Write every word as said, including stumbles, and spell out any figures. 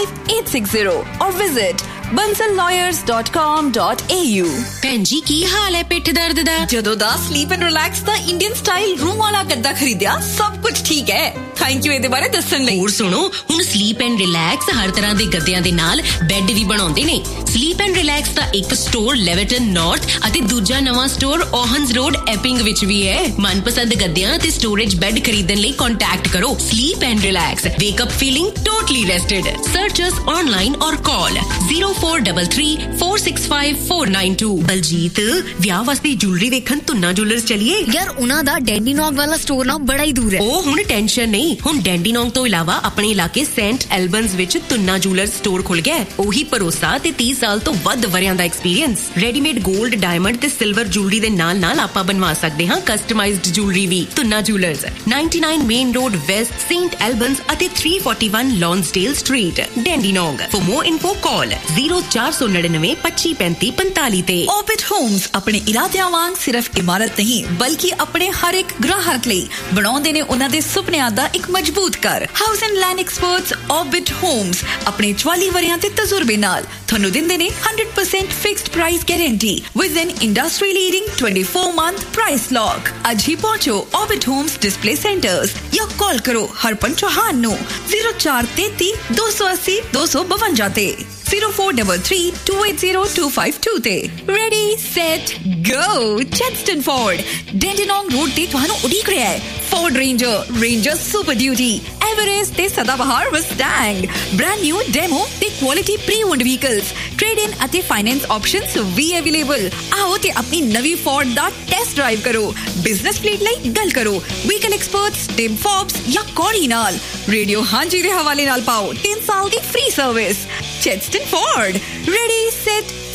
five eight six zero or visit bansal lawyers dot com dot a u। ਭੈਣ ਜੀ ਕੀ ਹਾਲ ਹੈ ਪਿੱਠ ਦਰਦ ਦਾ? ਜਦੋਂ ਦਾ sleep and relax the Indian style room ਵਾਲਾ ਗੱਦਾ ਖਰੀਦਿਆ ਸਭ ਕੁਝ ਠੀਕ ਹੈ। ਥੈਂਕ ਯੂ ਇਹਦੇ ਬਾਰੇ ਦੱਸਣ ਲਈ। ਹੋਰ ਸੁਣੋ, ਹੁਣ ਸਲੀਪ ਐਂਡ ਰਿਲੈਕਸ ਹਰ ਤਰ੍ਹਾਂ ਦੇ ਗੱਦਿਆਂ ਦੇ ਨਾਲ ਬੈੱਡ ਵੀ ਬਣਾਉਂਦੇ ਨੇ। ਸਲੀਪ ਐਂਡ ਰਿਲੈਕਸ ਦਾ ਇੱਕ ਸਟੋਰ ਲੈਵਰਟਨ ਨਾਰਥ ਅਤੇ ਦੂਜਾ ਨਵਾਂ ਸਟੋਰ ਓਹਨਸ ਰੋਡ ਐਪਿੰਗ ਵਿੱਚ ਵੀ ਹੈ। ਮਨਪਸੰਦ ਗੱਦਿਆਂ ਤੇ ਸਟੋਰੇਜ ਬੈੱਡ ਖਰੀਦਣ ਲਈ ਕੰਟੈਕਟ ਕਰੋ sleep and relax. ਵੇਕ up feeling totally ਰੈਸਟਡ। Search us online ਔਰ ਕਾਲ zero four three three four six five four nine two। Baljit, ਵਿਆਹ ਵਾਸਤੇ ਜੁਐਲਰੀ ਵੇਖਣ ਤੁੰਨਾ ਜੁਐਲਰਸ ਚਲੀਏ ਯਾਰ। ਉਹਨਾਂ ਦਾ ਡੈਂਡੀਨੋਂਗ ਵਾਲਾ ਸਟੋਰ ਨਾ ਬੜਾ ਹੀ ਦੂਰ ਹੈ। ਉਹ ਹੁਣ ਟੈਨਸ਼ਨ ਨਹੀਂ, ਹੁਣ ਡੈਂਡੀਨੋਂਗ ਤੋਂ ਇਲਾਵਾ ਆਪਣੇ ਇਲਾਕੇ ਸੈਂਟ ਐਲਬਨਸ ਵਿੱਚ ਤੁੰਨਾ ਜੁਐਲਰਸ ਸਟੋਰ ਖੁੱਲ ਗਿਆ। ਉਹੀ ਭਰੋਸਾ ਤੇ ਤੀਹ ਸਾਲ ਤੋਂ ਵੱਧ ਵਰਿਆਂ ਦਾ ਐਕਸਪੀਰੀਅੰਸ। ਰੈਡੀਮੇਡ 골ਡ, ਡਾਇਮੰਡ ਤੇ ਸਿਲਵਰ ਜੁਐਲਰੀ ਦੇ ਨਾਲ ਨਾਲ ਆਪਾਂ ਬਣਵਾ ਸਕਦੇ ਹਾਂ ਕਸਟਮਾਈਜ਼ਡ ਜੁਐਲਰੀ ਵੀ। Tuna jewellers ninety-nine main road West, Saint ਐਲਬਨਸ ਅਤੇ three forty-one ਲੌਂਸਡੇਲ street, ਡੈਂਡੀਨੋਂਗ। For more info call zero four nine nine twenty twenty-five forty-five ਤੇ। Orbit Homes ਆਪਣੇ ਇਰਾਦਿਆਂ ਵਾਂਗ ਸਿਰਫ ਇਮਾਰਤ ਨਹੀਂ ਬਲਕਿ ਆਪਣੇ ਹਰ ਇੱਕ ਗ੍ਰਾਹਕ ਲਈ ਬਣਾਉਂਦੇ ਨੇ ਉਹਨਾਂ ਦੇ ਸੁਪਨਿਆਂ ਦਾ ਇੱਕ ਮਜ਼ਬੂਤ ਘਰ। House and land experts Orbit Homes ਆਪਣੇ ਚੁਆਲੀ ਵਰਿਆਂ ਦੇ ਤਜਰਬੇ ਨਾਲ ਤੁਹਾਨੂੰ ਦਿੰਦੇ ਨੇ one hundred percent fixed price guarantee with N industry leading twenty-four month price lock. ਅੱਜ ਹੀ ਪਹੁੰਚੋ Orbit Homes ਡਿਸਪਲੇ ਸੈਂਟਰਸ ਜਾਂ ਕਾਲ ਕਰੋ ਹਰਪਨ ਚੌਹਾਨ ਨੂੰ zero four three three two eight zero two two two five ਤੇ zero four three three two eight zero two five two ਤੇ। Ready, set, go! Chadstone Ford, Dandenong Road ਤੇ ਤੁਹਾਨੂੰ ਉਡੀਕ ਰਿਹਾ ਹੈ। Ford Ranger, Ranger Super Duty, Everest ਤੇ ਸਦਾਬਹਾਰ Mustang, brand new demo ਤੇ quality pre-owned vehicles, trade-in ਅਤੇ finance options ਵੀ available। ਆਓ ਤੇ ਆਪਣੀ ਨਵੀਂ Ford ਦਾ ਟੈਸਟ ਡਰਾਈਵ ਕਰੋ। ਬਿਜ਼ਨਸ ਫਲੀਟ ਲਈ ਗੱਲ ਕਰੋ Vehicle Experts, Tim Forbes ਜਾਂ ਕੋਰੀ ਨਾਲ। ਰੇਡੀਓ ਹਾਂਜੀ ਦੇ ਹਵਾਲੇ ਨਾਲ ਪਾਓ ਤਿੰਨ ਸਾਲ ਦੀ free service. Chadstone Ford, ready, set,